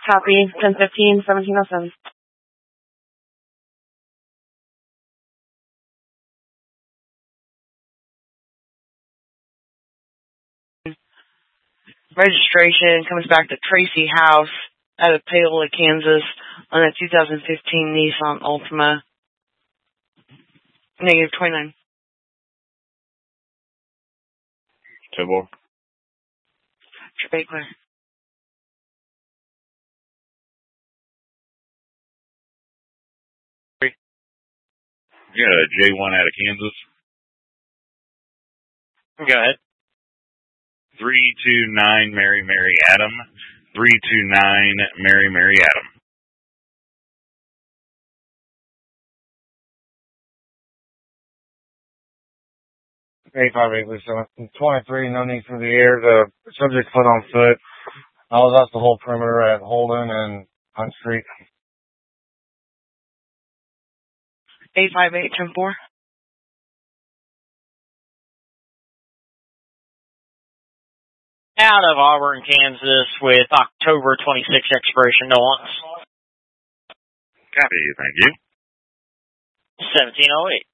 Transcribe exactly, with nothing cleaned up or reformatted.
Copy. ten fifteen, seventeen oh seven. Registration comes back to Tracy House out of Paola, Kansas, on a two thousand fifteen Nissan Altima. Negative twenty-nine. Two more. Trade clear. Yeah, J one out of Kansas. Go ahead. three two nine Mary Mary Adam. three two nine Mary Mary Adam. eight five eight, Lisa. twenty-three, no need for the air. The subject foot on foot. I was out the whole perimeter at Holden and Hunt Street. eight five eight, ten four. Out of Auburn, Kansas, with October twenty-sixth expiration, no wants. Copy, thank you. seventeen oh eight.